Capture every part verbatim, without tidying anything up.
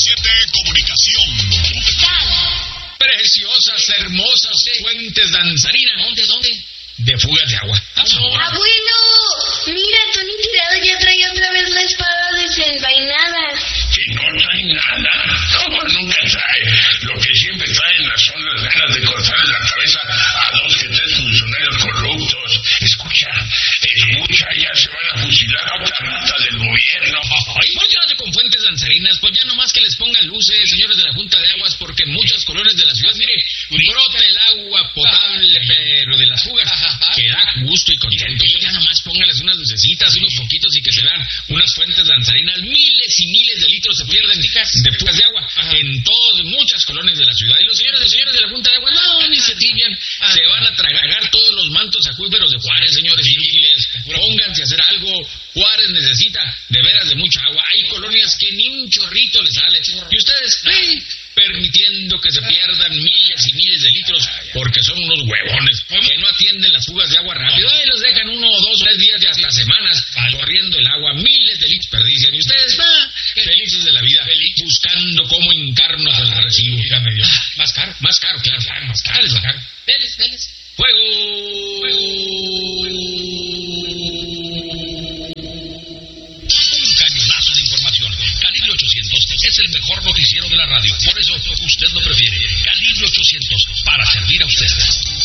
siete Comunicación. Preciosas, hermosas fuentes danzarinas. ¿Dónde, dónde? De fugas de agua. Abuelo, mira, Tony Tirado ya trae otra vez la espada desenvainada. Que no trae nada. No, nunca trae. Lo que siempre traen son las ganas de cortarle la cabeza a dos que tres funcionarios corruptos. Escucha, escucha, ya se van a fusilar a otra rata del gobierno. Ay, ¿por qué no se con fuentes danzarinas? Pues ya nomás que les pongan luces, señores de la Junta de Aguas, porque en muchas colonias de la ciudad, mire, brota el agua potable, pero de las fugas, que da gusto y contento. Pues ya nomás pónganles unas lucecitas, unos poquitos y que se vean unas fuentes danzarinas. Miles y miles de litros se pierden de fugas de agua en todas, muchas colonias de la ciudad. Y los señores, los señores de la Junta de Agua, no, ni se tibian, se van a tragar todos los mantos acuíferos de Juárez, señores inútiles. Pónganse a hacer algo. Juárez necesita de veras de mucha agua. Hay colonias que ni un chorrito les sale. Y ustedes, ¡ay!, permitiendo que se pierdan miles y miles de litros porque son unos huevones que no atienden las fugas de agua rápido. Ay, los dejan uno o dos, tres días y hasta semanas corriendo el agua. Miles de litros perdician. Y ustedes, ah, felices de la vida, buscando cómo hincarnos el recibo. Más caro, más caro, claro, claro, más caro. Más caro. Deles, deles. ¡Fuego! ¡Fuego! Es el mejor noticiero de la radio. Por eso usted lo prefiere. Calibre ochocientos, para servir a usted.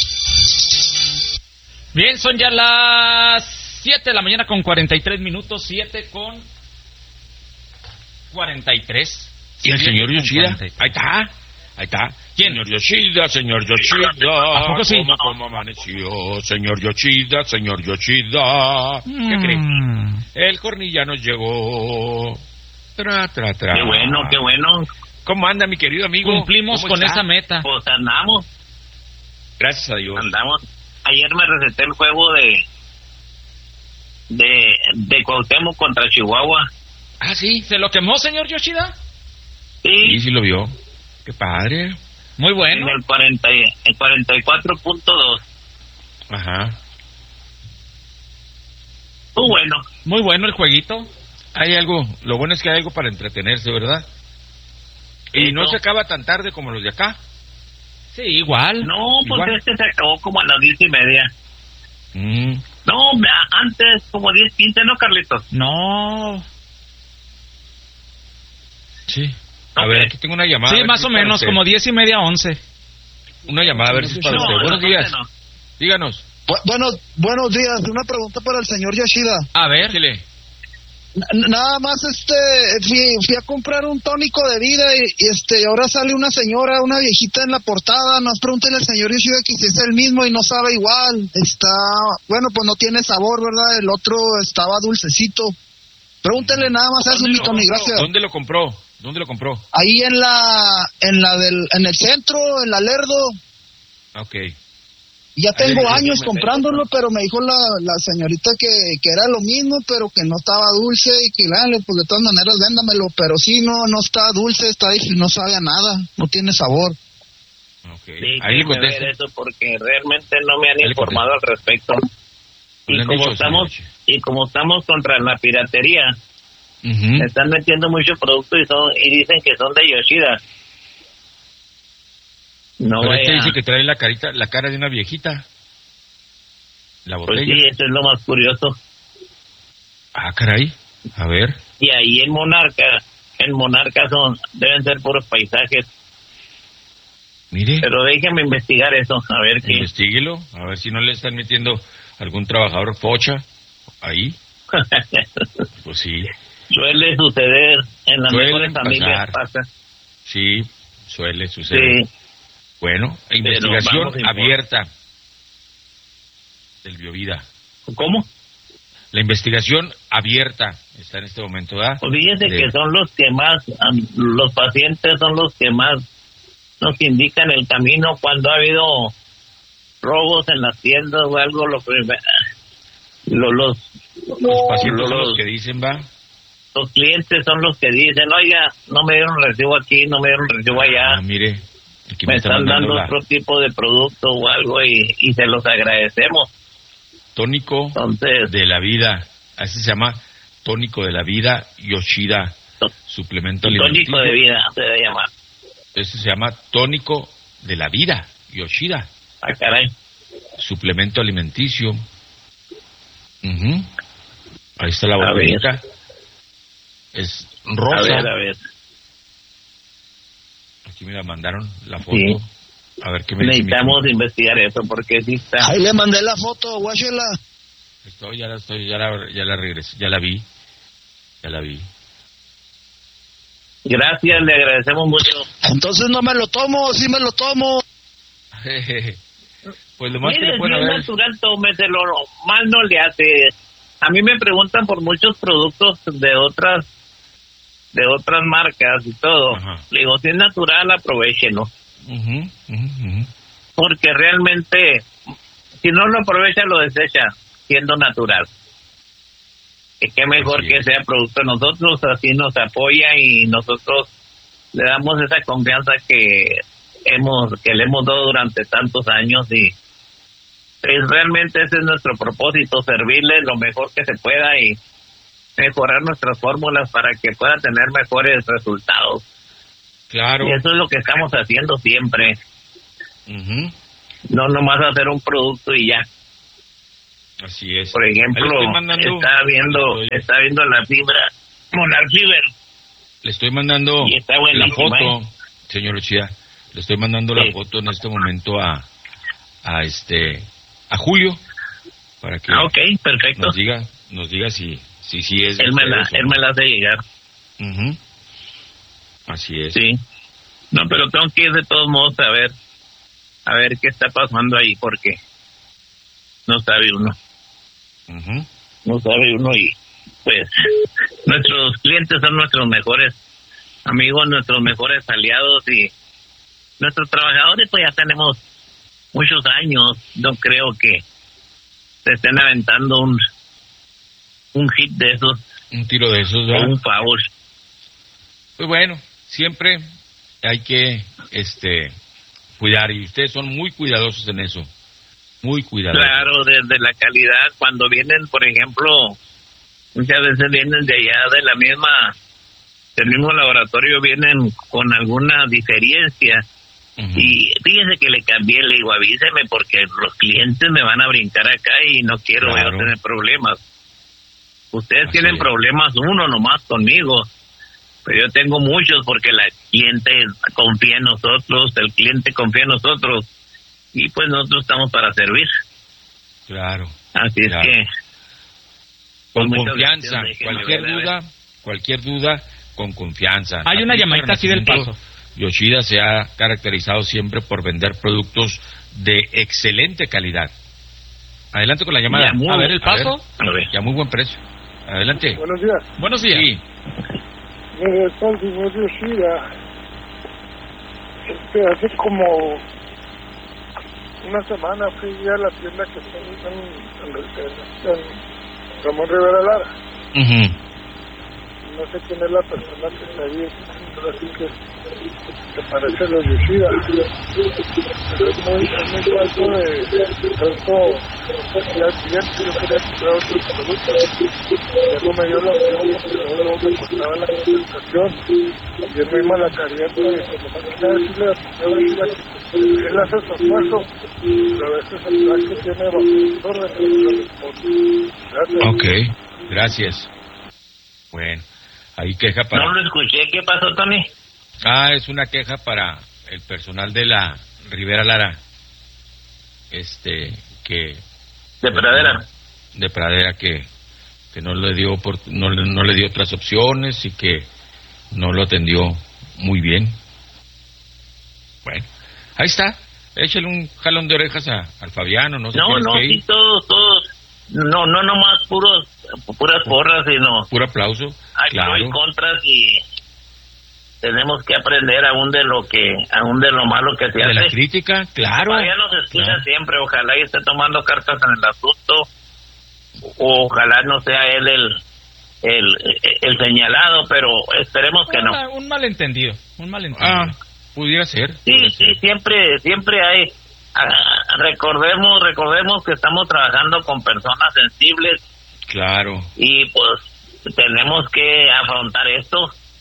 Bien, son ya las siete de la mañana con cuarenta y tres minutos. siete con cuarenta y tres. ¿Y el señor Yoshida? Ahí está. Ahí está. ¿Quién? Señor Yoshida, señor Yoshida. ¿A poco sí? ¿Cómo, cómo amaneció? Señor Yoshida, señor Yoshida. Mm. ¿Qué cree? El cornillano llegó. Tra, tra, tra. Qué bueno, qué bueno. ¿Cómo anda, mi querido amigo? Cumplimos con está? esa meta. Pues andamos. Gracias a Dios. Andamos. Ayer me receté el juego de de de Cuauhtémoc contra Chihuahua. Ah, sí. ¿Se lo quemó, señor Yoshida? Sí. Sí, sí lo vio. Qué padre. Muy bueno. En el cuarenta, el cuarenta y cuatro punto dos. Ajá. Muy bueno. Muy bueno el jueguito. Hay algo, lo bueno es que hay algo para entretenerse, ¿verdad? Y Eso. no se acaba tan tarde como los de acá. Sí, igual. No, pues Igual. este se acabó como a las diez y media. Mm. No, antes como diez, quince, ¿no, Carlitos? No. Sí. A Ok. ver, aquí tengo una llamada. a Sí, ver más si o es para menos, usted. como diez y media, once. Una llamada, a ver si es para No, usted. no, Buenos no, días. no. Díganos. Bu- Bueno, buenos días. Una pregunta para el señor Yoshida. A ver. Dile. N- Nada más, este, fui, fui a comprar un tónico de vida y, y, este, ahora sale una señora, una viejita en la portada. Nos pregúntele al señor Yoshida que si es el mismo y no sabe igual. Está, bueno, pues no tiene sabor, ¿verdad? El otro estaba dulcecito. Pregúntele nada más a eso, ¿Dónde mi lo Tony, compró? gracias. ¿Dónde lo compró? ¿Dónde lo compró? Ahí en la, en la del, en el centro, en la Lerdo. Ok. Ya Ahí tengo le- años me- comprándolo, pero me dijo la, la señorita que, que era lo mismo, pero que no estaba dulce y que, dale, pues de todas maneras véndamelo. Pero sí, no, no está dulce, está difícil, no sabe a nada, no tiene sabor. Okay. Sí, Ahí le déjeme contesto. ver eso porque realmente no me han Ahí le informado al respecto. Le Y han como dicho, estamos señor. y como estamos contra la piratería, Ujú. están metiendo mucho producto y son y dicen que son de Yoshida. No Pero este vaya. dice que trae la carita, la cara de una viejita. La Pues botella. sí, eso es lo más curioso. Ah, caray. A ver. Y ahí en Monarca, en Monarca son deben ser puros paisajes. Mire. Pero déjame investigar eso, a ver qué. Investíguelo. A ver si no le están metiendo algún trabajador pocha. Ahí. Pues sí. Suele suceder en las Suelen mejores familias, pasar. pasa. Sí, suele suceder. Sí. Bueno, Pero investigación vamos a informar. abierta del Biovida. ¿Cómo? La investigación abierta está en este momento, ¿verdad? Pues fíjense De- que son los que más, am, los pacientes son los que más nos indican el camino cuando ha habido robos en las tiendas o algo. Lo, lo- los, Los pacientes son los- los que dicen, va. los clientes son los que dicen, oiga, no me dieron recibo aquí, no me dieron recibo allá. Ah, mire. Aquí me están están dando la- otro tipo de producto o algo y, y se los agradecemos. Tónico Entonces, de la vida. Así se llama. Tónico de la vida Yoshida. suplemento alimenticio. Tónico de vida se debe llamar. Ese se llama tónico de la vida, Yoshida. Ah, caray. Suplemento alimenticio. Uh-huh. Ahí está la botellita. Es rosa. A ver, a ver. Aquí me la mandaron, la foto. Sí. A ver qué me dice. Necesitamos investigar eso porque sí está. Ahí le mandé la foto, guáchela. Estoy, ya la estoy, ya la, ya la regresé, ya la vi. Ya la vi. Gracias, le agradecemos mucho. Entonces no me lo tomo, sí me lo tomo. Pues lo más Mire, que le pueden si es haber... natural, tómeselo, mal no le hace. A mí me preguntan por muchos productos de otras de otras marcas y todo. Ajá. Le digo, si es natural, aprovechenlo. Uh-huh, uh-huh, uh-huh. Porque realmente, si no lo aprovecha, lo desecha, siendo natural. Y qué mejor Así que es. sea producto de nosotros, así nos apoya y nosotros le damos esa confianza que hemos que le hemos dado durante tantos años y es, realmente ese es nuestro propósito, servirle lo mejor que se pueda y mejorar nuestras fórmulas para que pueda tener mejores resultados. Claro. Y eso es lo que estamos haciendo siempre. Uh-huh. No nomás hacer un producto y ya. Así es. Por ejemplo, Ahí le estoy mandando- está viendo estoy- está viendo la fibra Monarch Fiber. Le estoy mandando Y está la buenísima, foto, ¿eh? señor Ochida. Le estoy mandando Sí. la foto en este momento a, a este, a Julio, para que Ah, ok, perfecto. nos diga, nos diga si, si, si es. de Él me la, ustedes o él no. me la hace llegar. Ujú. Así es. Sí. No, pero tengo que ir de todos modos a ver, a ver qué está pasando ahí, porque no sabe uno, Ujú. no sabe uno y pues nuestros clientes son nuestros mejores amigos, nuestros mejores aliados y nuestros trabajadores pues ya tenemos muchos años, no creo que se estén aventando un un hit de esos Un tiro de esos, o ¿verdad? un favor. Pues bueno, siempre hay que este cuidar y ustedes son muy cuidadosos en eso. Muy cuidadosos. Claro, desde la calidad, cuando vienen, por ejemplo, muchas veces vienen de allá de la misma, del mismo laboratorio, vienen con alguna diferencia. Ujú. Y fíjese que le cambié, le digo, avíseme porque los clientes me van a brincar acá y no quiero Claro. yo tener problemas. Ustedes Así tienen es. problemas uno nomás conmigo, pero yo tengo muchos porque la cliente confía en nosotros, el cliente confía en nosotros y pues nosotros estamos para servir. Claro. Así Claro. es que Con muchas confianza. gracias, déjenme Cualquier ver, a ver. duda, cualquier duda, con confianza. Hay una Aplica llamadita aquí del Renacimiento. Paso. Yoshida se ha caracterizado siempre por vender productos de excelente calidad. Adelante con la llamada. Ya, muy- A ver, el A ver, Paso. A ver. ya muy buen precio. Adelante. Buenos días. Buenos días. Sí. Mire, está el señor Yoshida. Este, hace como una semana fui a la tienda que está en, en, en, en Ramón Rivera Lara. Ujú. No sé quién es la persona que está ahí, pero así que se parece a los Yoshida. Pero es muy, es muy falso de tanto cantidad de clientes. Yo quería comprar otros productos. Luego me dio la opción porque luego me costaba la contestación. Y es muy mala calidad. Pues, como no quiero decirle a Yoshida que él hace su esfuerzo, pero a veces el traje tiene bajo orden y no responde. Gracias. Ok, gracias. Bueno, ahí queja para... No lo escuché. ¿Qué pasó, Tony? Ah, es una queja para el personal de la Rivera Lara. Este, que... De Pradera. De Pradera, que, que no le dio por, no, le- no le dio otras opciones y que no lo atendió muy bien. Bueno, ahí está. Échale un jalón de orejas a, al Fabiano, no sé No, quién es no, que sí, ir. todos, todos. No, no nomás puros, puras porras, sino Puro aplauso. hay Claro. pros y contras y tenemos que aprender aún de lo que, aún de lo malo que se De la hace. crítica, claro. Todavía nos escucha Claro. siempre, ojalá y esté tomando cartas en el asunto, o ojalá no sea él el, el, el señalado, pero esperemos que no. Una- un malentendido. Un malentendido. Ah, pudiera ser. Sí, pudiera sí, ser. siempre, siempre hay. ah, recordemos, recordemos que estamos trabajando con personas sensibles Claro. y pues tenemos que afrontar esto.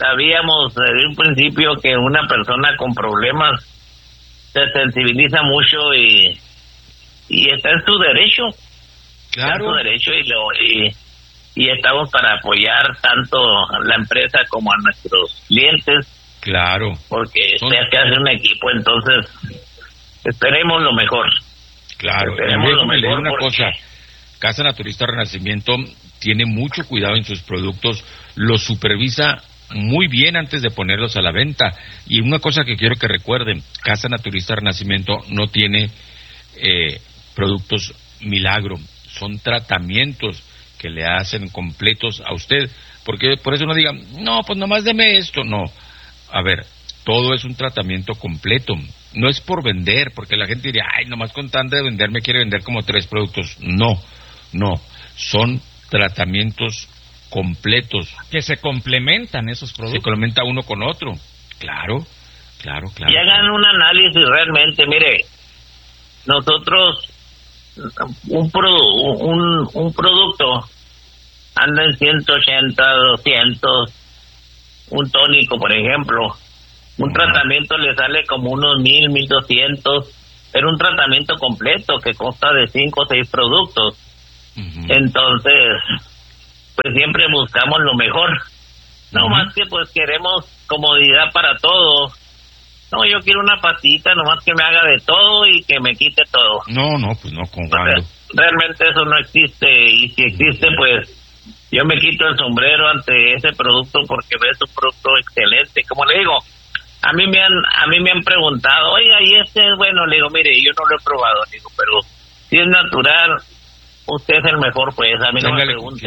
sabíamos desde un principio que una persona con problemas se sensibiliza mucho y, y está en su derecho. Claro. Está en su derecho y, lo, y, y estamos para apoyar tanto a la empresa como a nuestros clientes. Claro. Porque Son... se hace un equipo, entonces esperemos lo mejor. Claro. Esperemos lo mejor una porque... cosa. Casa Naturista Renacimiento tiene mucho cuidado en sus productos, los supervisa muy bien antes de ponerlos a la venta. Y una cosa que quiero que recuerden, Casa Naturista Renacimiento no tiene eh, productos milagro, son tratamientos que le hacen completos a usted, porque por eso no digan, no, pues nomás deme esto, no. A ver, todo es un tratamiento completo, no es por vender, porque la gente diría, ay, nomás con tanto de vender me quiere vender como tres productos. No, no, son tratamientos completos. Que se complementan esos productos. Se complementa uno con otro. Claro, claro, claro. Y hagan un análisis realmente, mire, nosotros, un, pro, un, un producto anda en ciento ochenta, doscientos, un tónico, por ejemplo, un uh-huh. tratamiento le sale como unos mil, mil doscientos, pero un tratamiento completo que consta de cinco o seis productos. Uh-huh. Entonces, pues siempre buscamos lo mejor. No uh-huh. más que pues queremos comodidad para todo. No, yo quiero una pastita nomás que me haga de todo y que me quite todo. No, no, pues no, con cuando. Realmente eso no existe, y si existe, pues yo me quito el sombrero ante ese producto porque es un producto excelente. Como le digo, a mí me han a mí me han preguntado, oiga, ¿y este es bueno? Le digo, mire, yo no lo he probado, le digo, pero si es natural, usted es el mejor, pues, a mí no me pregunte.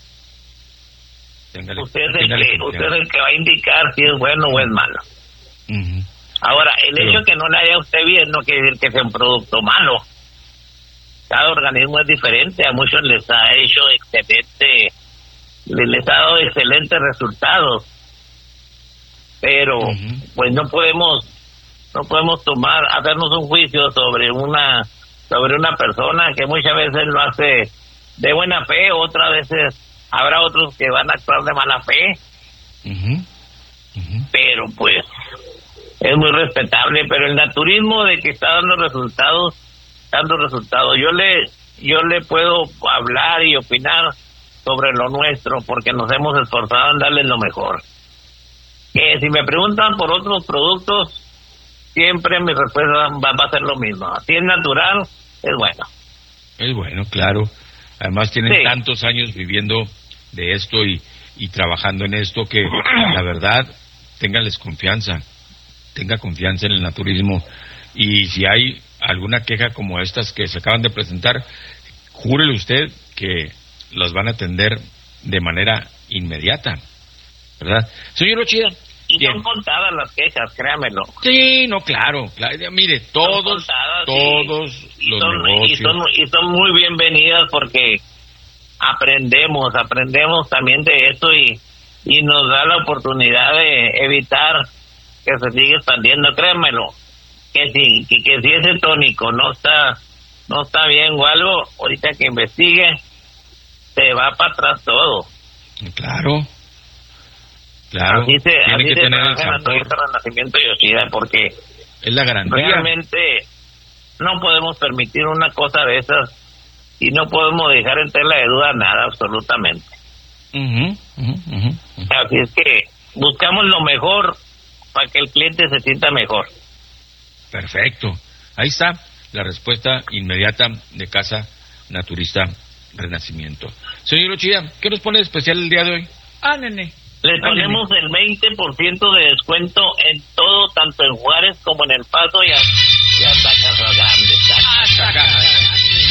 Téngale, usted es el que confianza. Usted es el que va a indicar si es bueno o es malo. Uh-huh. Ahora, el Pero... hecho que no le haya usted bien no quiere decir que sea un producto malo. Cada organismo es diferente, a muchos les ha hecho excelente, les ha dado excelentes resultados. Pero, uh-huh. pues no podemos, no podemos tomar, hacernos un juicio sobre una, sobre una persona que muchas veces lo hace de buena fe, otras veces habrá otros que van a actuar de mala fe. Uh-huh. Uh-huh. Pero pues es muy respetable, pero el naturismo de que está dando resultados, dando resultados. Yo le, yo le puedo hablar y opinar sobre lo nuestro, porque nos hemos esforzado en darles lo mejor. Que si me preguntan por otros productos, siempre mi respuesta va, va a ser lo mismo. Si es natural, es bueno. Es bueno, claro. Además tienen sí. tantos años viviendo de esto y, y trabajando en esto que la verdad, ténganles confianza. Tenga confianza en el naturismo, y si hay alguna queja como estas que se acaban de presentar, júrele usted que las van a atender de manera inmediata, ¿verdad? Señor Ochida. Y bien. Son contadas las quejas, créamelo. Sí, no, claro, claro. Mire, todos, contadas, todos sí. los son, negocios. Y son, y son muy bienvenidas porque aprendemos, aprendemos también de esto y, y nos da la oportunidad de evitar que se sigue expandiendo, créanmelo, que si, que, que si ese tónico no está, no está bien o algo, ahorita que investigue, se va para atrás todo. Claro, claro. Así se, Tiene así que se tener el trabaja el Renacimiento Yoshida, porque es la garantía. Realmente no podemos permitir una cosa de esas y no podemos dejar en tela de duda nada, absolutamente. Uh-huh, uh-huh, uh-huh. Así es que buscamos lo mejor para que el cliente se sienta mejor. Perfecto. Ahí está la respuesta inmediata de Casa Naturista Renacimiento. Señor Ochida, ¿qué nos pone de especial el día de hoy? Ah, nene. Le ponemos el veinte por ciento de descuento en todo, tanto en Juárez como en El Paso y, a, y hasta Casa Grande. Hasta Casa Grande.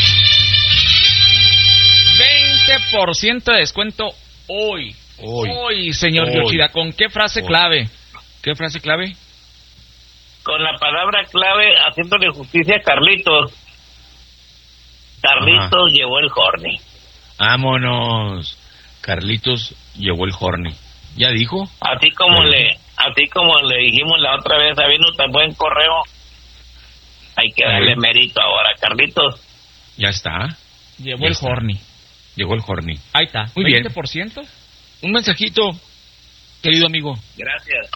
veinte por ciento de descuento hoy. Hoy, hoy señor Yoshida. ¿Con qué frase hoy. clave? ¿Qué frase clave? Con la palabra clave, haciéndole justicia a Carlitos. Carlitos Ajá. llevó el horny. Vámonos. Carlitos llevó el horny. ¿Ya dijo? Así como sí. le así como le dijimos la otra vez, habiendo tan buen correo, hay que darle Ahí. mérito ahora. Carlitos. Ya está. Llevó ya el está. horny. Llegó el horny. Ahí está. Muy veinte por ciento. Bien. Un mensajito querido amigo. Gracias.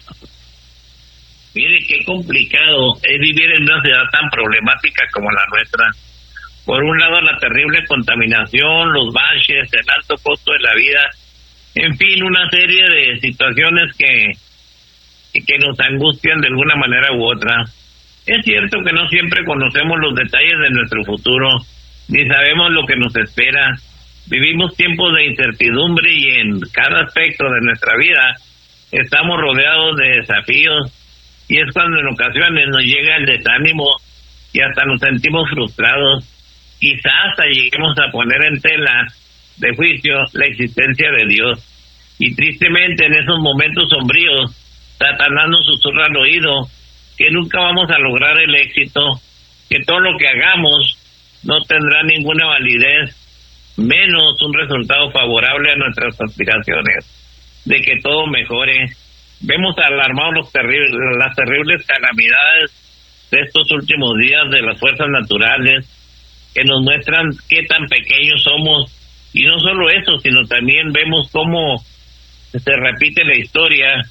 Mire qué complicado es vivir en una ciudad tan problemática como la nuestra. Por un lado, la terrible contaminación, los baches, el alto costo de la vida, en fin, una serie de situaciones que, que nos angustian de alguna manera u otra. Es cierto que no siempre conocemos los detalles de nuestro futuro, ni sabemos lo que nos espera. Vivimos tiempos de incertidumbre y en cada aspecto de nuestra vida estamos rodeados de desafíos, y es cuando en ocasiones nos llega el desánimo y hasta nos sentimos frustrados. Quizás hasta lleguemos a poner en tela de juicio la existencia de Dios. Y tristemente en esos momentos sombríos, Satanás nos susurra al oído que nunca vamos a lograr el éxito, que todo lo que hagamos no tendrá ninguna validez, menos un resultado favorable a nuestras aspiraciones, de que todo mejore. Vemos alarmados los terribles, las terribles calamidades de estos últimos días de las fuerzas naturales, que nos muestran qué tan pequeños somos, y no solo eso, sino también vemos cómo se repite la historia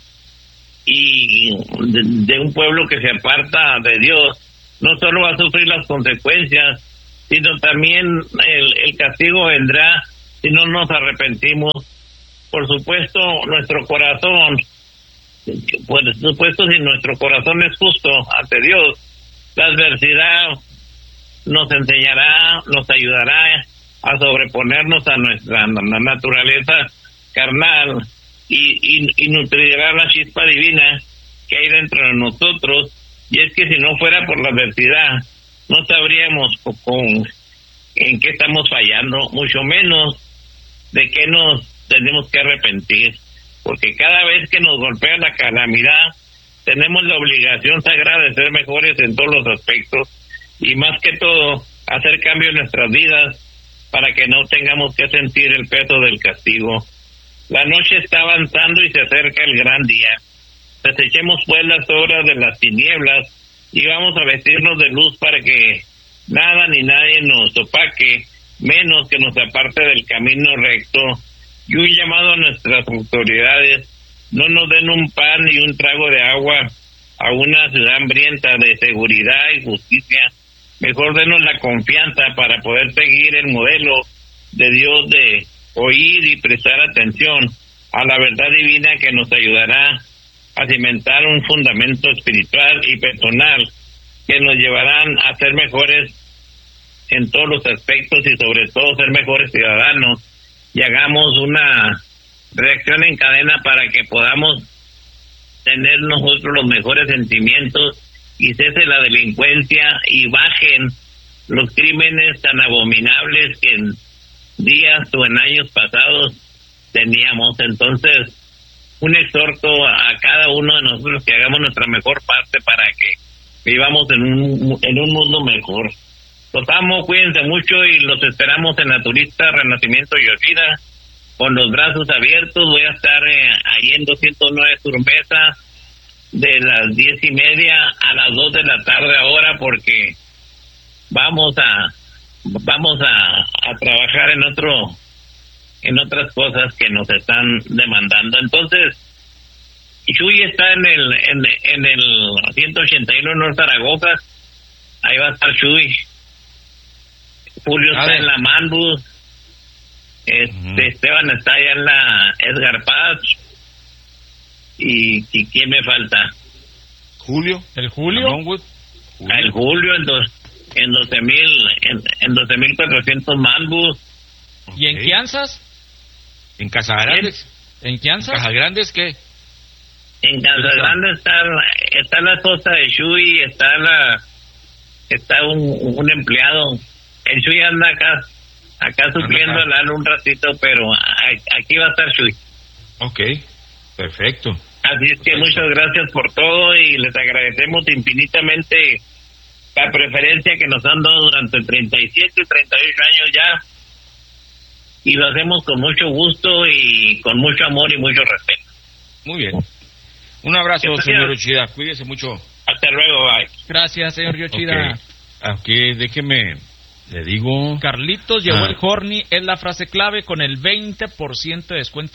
y de, de un pueblo que se aparta de Dios, no solo va a sufrir las consecuencias, sino también el, el castigo vendrá si no nos arrepentimos. Por supuesto, nuestro corazón, por supuesto, si nuestro corazón es justo ante Dios, la adversidad nos enseñará, nos ayudará a sobreponernos a nuestra naturaleza carnal y, y, y nutrirá la chispa divina que hay dentro de nosotros. Y es que si no fuera por la adversidad, no sabríamos con, con en qué estamos fallando, mucho menos de qué nos tenemos que arrepentir, porque cada vez que nos golpea la calamidad, tenemos la obligación sagrada de ser mejores en todos los aspectos, y más que todo, hacer cambio en nuestras vidas para que no tengamos que sentir el peso del castigo. La noche está avanzando y se acerca el gran día. Desechemos pues las obras de las tinieblas y vamos a vestirnos de luz para que nada ni nadie nos opaque, menos que nos aparte del camino recto. Y un llamado a nuestras autoridades: no nos den un pan y un trago de agua a una ciudad hambrienta de seguridad y justicia. Mejor denos la confianza para poder seguir el modelo de Dios de oír y prestar atención a la verdad divina, que nos ayudará a cimentar un fundamento espiritual y personal que nos llevarán a ser mejores en todos los aspectos y sobre todo ser mejores ciudadanos, y hagamos una reacción en cadena para que podamos tener nosotros los mejores sentimientos y cese la delincuencia y bajen los crímenes tan abominables que en días o en años pasados teníamos. Entonces, un exhorto a cada uno de nosotros que hagamos nuestra mejor parte para que vivamos en un en un mundo mejor. Los amo, cuídense mucho y los esperamos en la Turista Renacimiento Yoshida con los brazos abiertos. Voy a estar eh, ahí en doscientos nueve Turmesa de las diez y media a las dos de la tarde ahora, porque vamos a vamos a, a trabajar en otro en otras cosas que nos están demandando. Entonces, Chuy está en el en, en el ciento ochenta y uno North Zaragoza, ahí va a estar Chuy. Julio está en la Manbus, este, uh-huh. Esteban está allá en la Edgar Paz, y, y ¿quién me falta? Julio, el Julio, Julio. Ah, el Julio en dos en doce mil en, en doce mil cuatrocientos Manbus. ¿Y en Quianzas? ¿En Casagrandes? ¿En Quianzas? ¿En Casagrandes qué? En Casagrandes está, está la esposa de Chuy, está la está un, un empleado. El Chuy anda acá, acá supliendo el ala un ratito, pero aquí va a estar Chuy. Ok, perfecto. Así es que muchas gracias por todo y les agradecemos infinitamente la preferencia que nos han dado durante treinta y siete, treinta y ocho años ya, y lo hacemos con mucho gusto y con mucho amor y mucho respeto. Muy bien. Un abrazo, señor Yoshida. Cuídese mucho. Hasta luego, bye. Gracias, señor Yoshida. Okay. Aquí, déjeme, le digo... Carlitos llegó ah. el Horny, es la frase clave con el veinte por ciento de descuento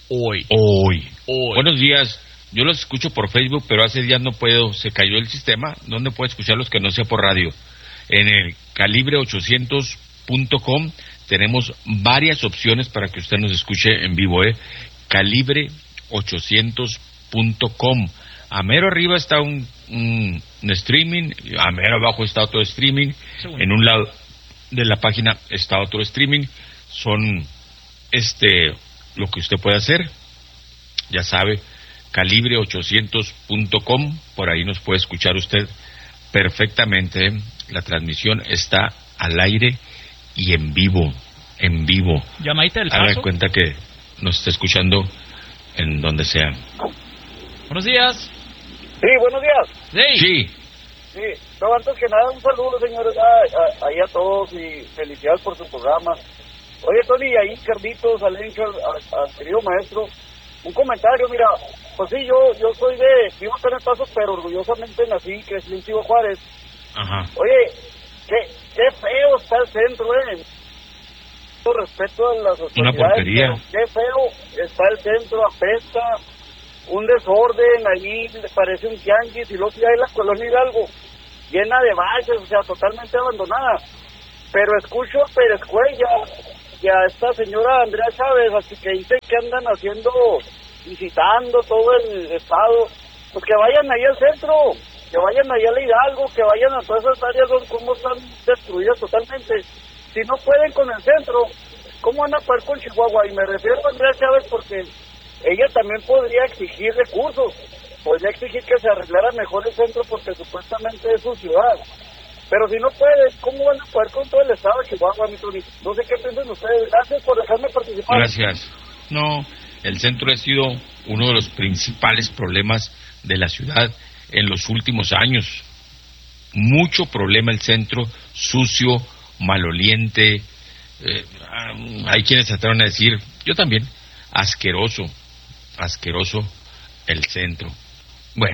hoy. Hoy. Hoy. Buenos días. Yo los escucho por Facebook, pero hace días no puedo, se cayó el sistema. ¿Dónde puedo escucharlos que no sea por radio? En el calibre ochocientos punto com tenemos varias opciones para que usted nos escuche en vivo, ¿eh? calibre ochocientos punto com. A mero arriba está un, un, un streaming, a mero abajo está otro streaming, Segundo. En un lado de la página está otro streaming. Son este lo que usted puede hacer, ya sabe, calibre ochocientos punto com, por ahí nos puede escuchar usted perfectamente. La transmisión está al aire y en vivo, en vivo. Llamadita del Haga Paso. cuenta que nos está escuchando en donde sea. Buenos días. Sí, buenos días. Sí. Sí. Sí, no, antes que nada, un saludo, señores, a, a, ahí a todos y felicidades por su programa. Oye, Tony, ahí, Carlitos, Alencho, al, al querido maestro, un comentario, mira, pues sí, yo yo soy de, vivo acá en El Paso, pero orgullosamente nací, crecí en Ciudad Juárez. Ajá. Oye, qué, qué feo está el centro, eh. Con respeto a las autoridades, una porquería. Qué feo está el centro, apesta, un desorden, allí parece un tianguis, y luego ya hay la colonia Hidalgo, llena de baches, o sea, totalmente abandonada. Pero escucho a Pérez Cuellar y a esta señora Andrea Chávez, así que dicen que andan haciendo, visitando todo el estado, pues que vayan ahí al centro, que vayan ahí a la Hidalgo, que vayan a todas esas áreas donde como están destruidas totalmente. Si no pueden con el centro, ¿cómo van a poder con Chihuahua? Y me refiero a Andrea Chávez porque ella también podría exigir recursos, podría exigir que se arreglara mejor el centro porque supuestamente es su ciudad. Pero si no puede, ¿cómo van a poder con todo el estado de Chihuahua, mi Tony? No sé qué piensan ustedes. Gracias por dejarme participar. Gracias. No, el centro ha sido uno de los principales problemas de la ciudad en los últimos años. Mucho problema el centro, sucio, maloliente. Eh, hay quienes trataron a decir, yo también, asqueroso, asqueroso el centro. Bueno.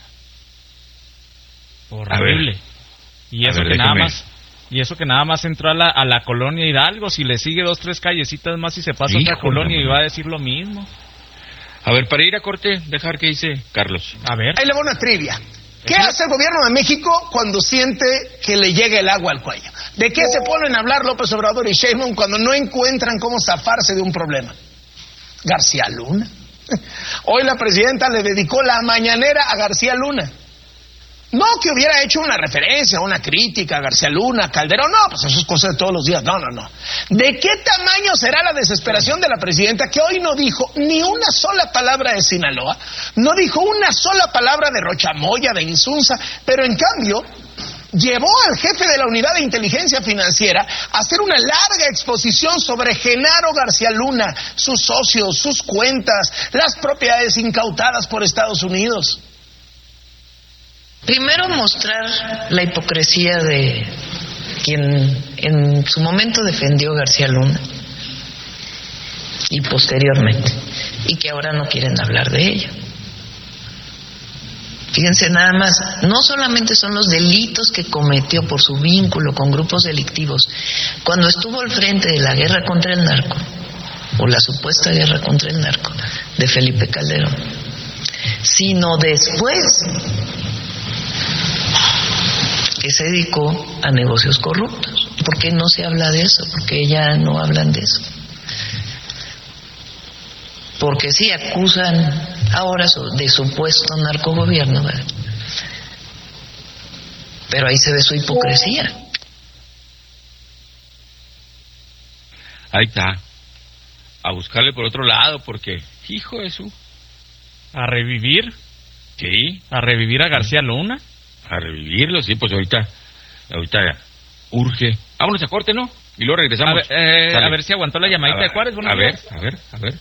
Horrible. Y eso ver, que déjame. nada más y eso que nada más entró a la, a la colonia Hidalgo, si le sigue dos tres callecitas más y se pasa a otra colonia y va a decir lo mismo. A ver, para ir a corte, dejar que dice Carlos. A ver. Ahí le va una trivia. ¿Qué hace el gobierno de México cuando siente que le llega el agua al cuello? ¿De qué se ponen a hablar López Obrador y Sheinbaum cuando no encuentran cómo zafarse de un problema? García Luna. Hoy la presidenta le dedicó la mañanera a García Luna. No que hubiera hecho una referencia, una crítica a García Luna, a Calderón, no, pues eso es cosa de todos los días, no, no, no. ¿De qué tamaño será la desesperación de la presidenta que hoy no dijo ni una sola palabra de Sinaloa, no dijo una sola palabra de Rochamoya, de Insunza, pero en cambio llevó al jefe de la Unidad de Inteligencia Financiera a hacer una larga exposición sobre Genaro García Luna, sus socios, sus cuentas, las propiedades incautadas por Estados Unidos? Primero, mostrar la hipocresía de quien en su momento defendió a García Luna y posteriormente, y que ahora no quieren hablar de ello. Fíjense nada más, no solamente son los delitos que cometió por su vínculo con grupos delictivos cuando estuvo al frente de la guerra contra el narco, o la supuesta guerra contra el narco de Felipe Calderón, sino después que se dedicó a negocios corruptos. ¿Por qué no se habla de eso? Porque ya no hablan de eso. Porque sí acusan ahora de supuesto narcogobierno, ¿verdad? Pero ahí se ve su hipocresía. Ahí está. A buscarle por otro lado, porque, hijo de su... ¿A revivir? Sí. ¿A revivir a García Luna? A revivirlo, sí, pues ahorita, ahorita urge. Vámonos a corte, ¿no? Y luego regresamos. A ver, eh, a ver si aguantó la llamadita a de Juárez. A ver, a ver, a ver.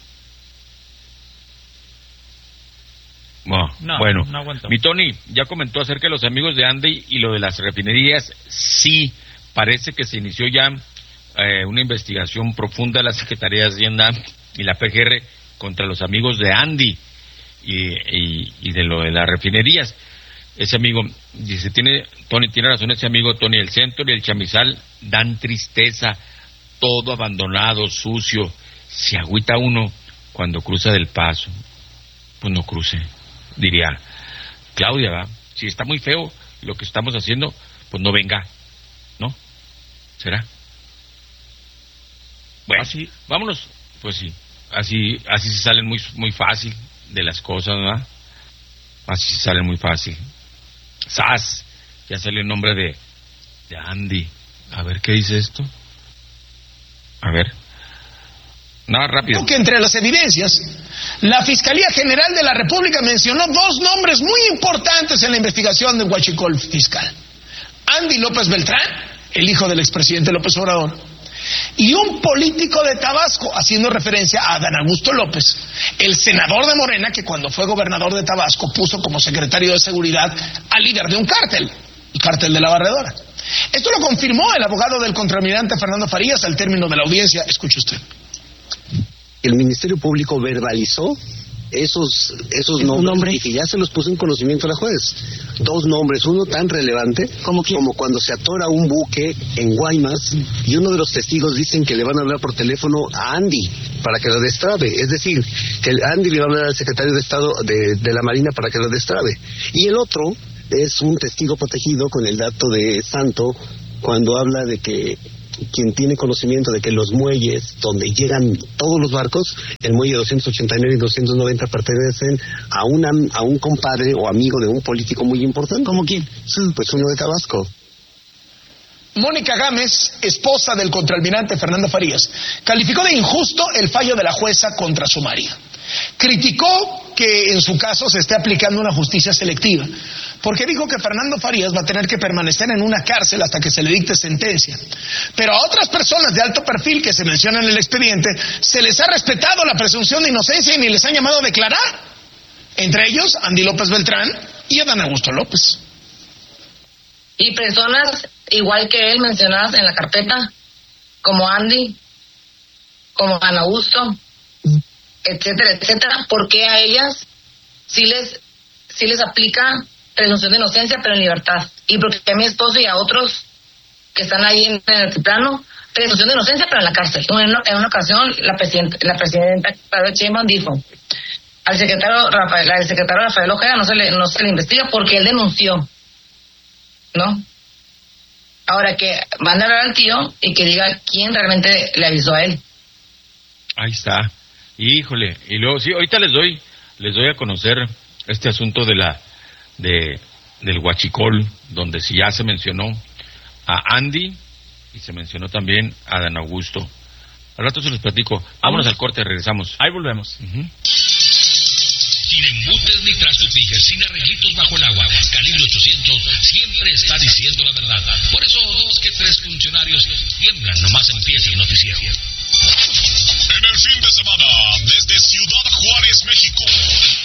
No, no, bueno, no aguantó. Mi Tony ya comentó acerca de los amigos de Andy y lo de las refinerías. Sí, parece que se inició ya eh, una investigación profunda de la Secretaría de Hacienda y la P G R contra los amigos de Andy y, y, y de lo de las refinerías. Ese amigo, dice, tiene, Tony, tiene razón ese amigo Tony, el centro y el chamizal dan tristeza, todo abandonado, sucio, se agüita uno cuando cruza del Paso, pues no cruce, diría Claudia, ¿va? Si está muy feo lo que estamos haciendo, pues no venga, ¿no? ¿Será? Bueno, así, vámonos, pues sí, así, así se salen muy, muy fácil de las cosas, ¿verdad? Así se salen muy fácil. ¡Sas! Ya sale el nombre de, de Andy. A ver, ¿qué dice esto? A ver. Nada, rápido. Que entre las evidencias, la Fiscalía General de la República mencionó dos nombres muy importantes en la investigación del huachicol fiscal. Andy López Beltrán, el hijo del expresidente López Obrador, y un político de Tabasco, haciendo referencia a Adán Augusto López, el senador de Morena que cuando fue gobernador de Tabasco puso como secretario de seguridad al líder de un cártel, el cártel de la Barredora. Esto lo confirmó el abogado del contraalmirante Fernando Farías al término de la audiencia. Escuche usted. El Ministerio Público verbalizó esos esos nombres nombre? y que ya se los puso en conocimiento a la juez. Dos nombres, uno tan relevante como cuando se atora un buque en Guaymas y uno de los testigos dicen que le van a hablar por teléfono a Andy para que lo destrabe. Es decir, que Andy le va a hablar al secretario de Estado de, de la Marina para que lo destrabe. Y el otro es un testigo protegido con el dato de Santo cuando habla de que quien tiene conocimiento de que los muelles donde llegan todos los barcos, el muelle doscientos ochenta y nueve y doscientos noventa pertenecen a una, a un compadre o amigo de un político muy importante. ¿Cómo quién? Sí, pues uno de Tabasco. Mónica Gámez, esposa del contraalmirante Fernando Farías, calificó de injusto el fallo de la jueza contra su marido. Criticó que en su caso se esté aplicando una justicia selectiva, porque dijo que Fernando Farías va a tener que permanecer en una cárcel hasta que se le dicte sentencia. Pero a otras personas de alto perfil que se mencionan en el expediente se les ha respetado la presunción de inocencia y ni les han llamado a declarar. Entre ellos, Andy López Beltrán y Adán Augusto López. Y personas igual que él mencionadas en la carpeta, como Andy, como Adán Augusto, etcétera, etcétera, ¿por qué a ellas sí les sí les aplica presunción de inocencia pero en libertad? Y porque a mi esposo y a otros que están ahí en, en el altiplano, presunción de inocencia pero en la cárcel. En una, en una ocasión la presidenta la presidenta Claudia Sheinbaum dijo al secretario Rafael, al secretario Rafael Ojeda no se le no se le investiga porque él denunció, ¿no? Ahora que van a hablar al tío y que diga quién realmente le avisó a él. Ahí está. Híjole, y luego sí, ahorita les doy les doy a conocer este asunto de la de del huachicol, donde sí ya se mencionó a Andy y se mencionó también a Dan Augusto. Al rato se los platico. Vámonos, Vámonos al corte, regresamos. Ahí volvemos. Uh-huh. Sin embutes ni trastos fijes, sin arreglitos bajo el agua. Calibre ochocientos siempre está diciendo la verdad. Por eso dos que tres funcionarios tiemblan nomás empieza el noticiero. En